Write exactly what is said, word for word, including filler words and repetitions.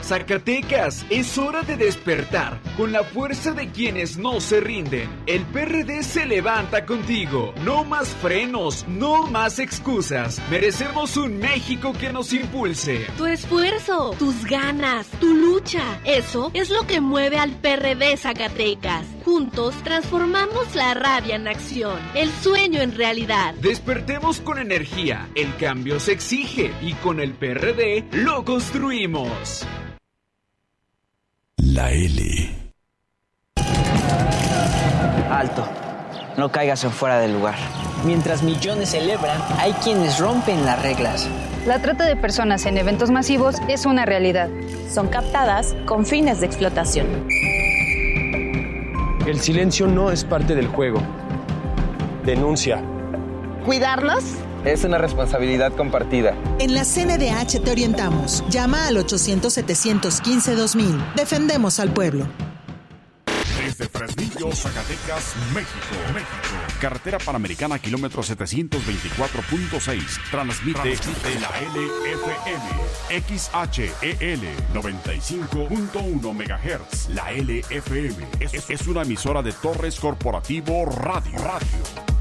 Zacatecas, es hora de despertar con la fuerza de quienes no se rinden. El P R D se levanta contigo. No más frenos, no más excusas. Merecemos un México que nos impulse. Tu esfuerzo, tus ganas, tu lucha. Eso es lo que mueve al P R D Zacatecas. Juntos transformamos la rabia en acción, el sueño en realidad. Despertemos con energía. El cambio se exige y con el P R D lo construimos. La L. Alto. No caigas en fuera del lugar. Mientras millones celebran, hay quienes rompen las reglas. La trata de personas en eventos masivos es una realidad. Son captadas con fines de explotación. El silencio no es parte del juego. Denuncia. ¿Cuidarnos? Es una responsabilidad compartida. En la C N D H te orientamos. Llama al ochocientos, setecientos quince, dos mil. Defendemos al pueblo. Desde Fresnillo, Zacatecas, México, México. Carretera Panamericana, kilómetro setecientos veinticuatro punto seis. Transmite, Transmite la L F M. X H E L noventa y cinco punto uno megahertz. La L F M es, es una emisora de Torres Corporativo Radio. Radio.